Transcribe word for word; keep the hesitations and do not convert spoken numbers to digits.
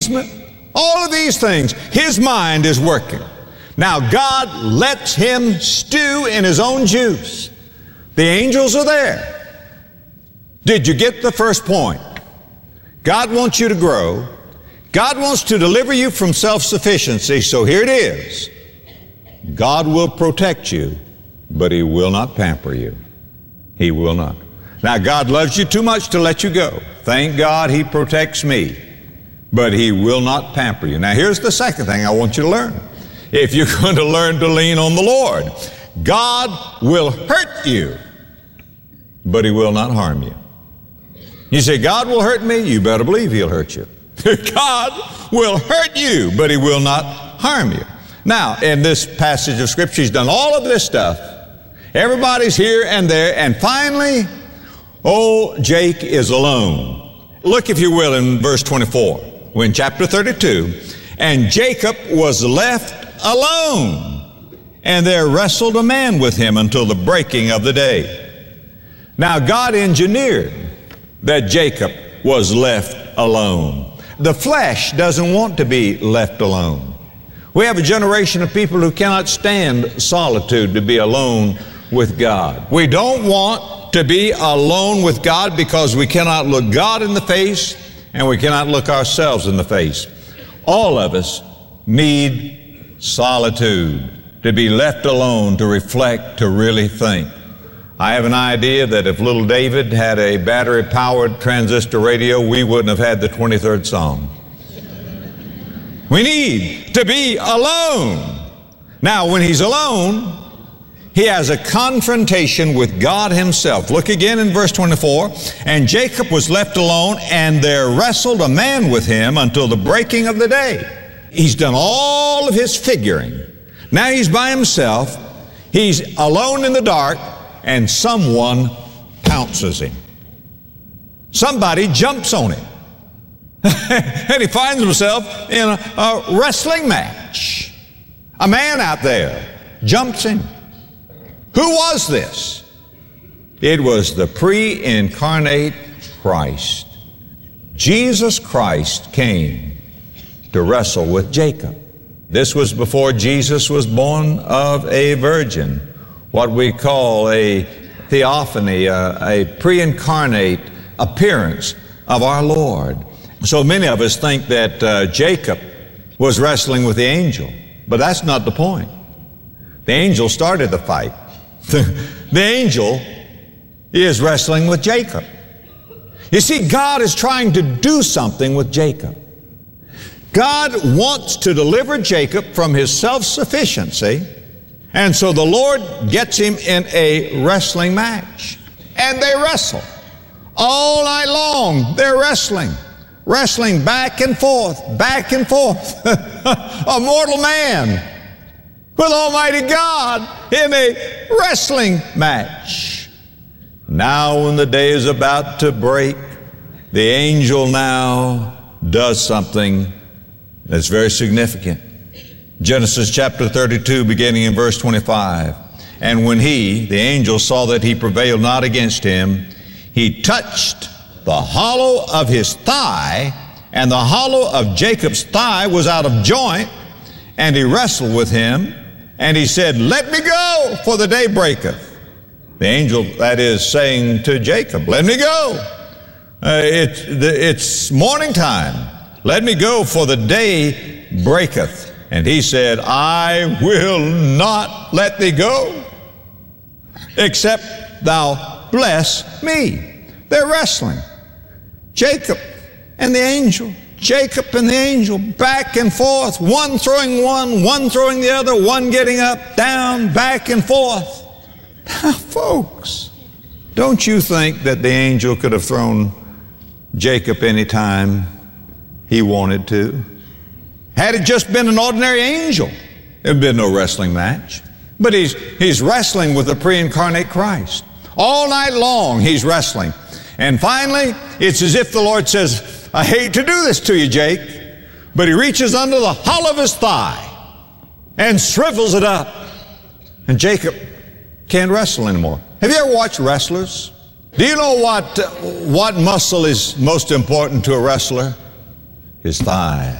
appeasement, all of these things. His mind is working. Now God lets him stew in his own juice. The angels are there. Did you get the first point? God wants you to grow. God wants to deliver you from self-sufficiency, so here it is. God will protect you, but He will not pamper you. He will not. Now, God loves you too much to let you go. Thank God He protects me, but He will not pamper you. Now, here's the second thing I want you to learn. If you're going to learn to lean on the Lord, God will hurt you, but He will not harm you. You say, God will hurt me? You better believe He'll hurt you. God will hurt you, but He will not harm you. Now, in this passage of Scripture, He's done all of this stuff. Everybody's here and there, and finally, old Jake is alone. Look, if you will, in verse twenty-four. We're in chapter thirty-two. And Jacob was left alone, and there wrestled a man with him until the breaking of the day. Now, God engineered that Jacob was left alone. The flesh doesn't want to be left alone. We have a generation of people who cannot stand solitude, to be alone with God. We don't want to be alone with God because we cannot look God in the face and we cannot look ourselves in the face. All of us need solitude, to be left alone, to reflect, to really think. I have an idea that if little David had a battery-powered transistor radio, we wouldn't have had the twenty-third Psalm. We need to be alone. Now, when he's alone, he has a confrontation with God Himself. Look again in verse twenty-four. And Jacob was left alone, and there wrestled a man with him until the breaking of the day. He's done all of his figuring. Now he's by himself. He's alone in the dark, and someone pounces him. Somebody jumps on him. And he finds himself in a, a wrestling match. A man out there jumps him. Who was this? It was the pre-incarnate Christ. Jesus Christ came to wrestle with Jacob. This was before Jesus was born of a virgin, what we call a theophany, a, a pre-incarnate appearance of our Lord. So many of us think that uh, Jacob was wrestling with the angel, but that's not the point. The angel started the fight. The angel is wrestling with Jacob. You see, God is trying to do something with Jacob. God wants to deliver Jacob from his self-sufficiency, and so the Lord gets him in a wrestling match. And they wrestle. All night long, they're wrestling. Wrestling back and forth, back and forth. A mortal man with Almighty God in a wrestling match. Now when the day is about to break, the angel now does something that's very significant. Genesis chapter thirty-two, beginning in verse twenty-five. And when he, the angel, saw that he prevailed not against him, he touched the hollow of his thigh, and the hollow of Jacob's thigh was out of joint, and he wrestled with him, and he said, Let me go, for the day breaketh. The angel, that is, saying to Jacob, Let me go. Uh, it, the, it's morning time. Let me go, for the day breaketh. And he said, I will not let thee go, except thou bless me. They're wrestling. Jacob and the angel, Jacob and the angel, back and forth, one throwing one, one throwing the other, one getting up, down, back and forth. Now, folks, don't you think that the angel could have thrown Jacob any time he wanted to? Had it just been an ordinary angel, there'd been no wrestling match. But he's, he's wrestling with the pre-incarnate Christ. All night long, he's wrestling. And finally, it's as if the Lord says, I hate to do this to you, Jake, but he reaches under the hollow of his thigh and shrivels it up. And Jacob can't wrestle anymore. Have you ever watched wrestlers? Do you know what, uh, what muscle is most important to a wrestler? His thigh.